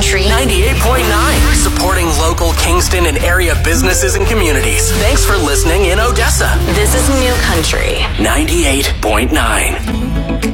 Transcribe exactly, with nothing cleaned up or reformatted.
Country ninety-eight point nine, supporting local Kingston and area businesses and communities. Thanks for listening in Odessa. This is New Country ninety-eight point nine.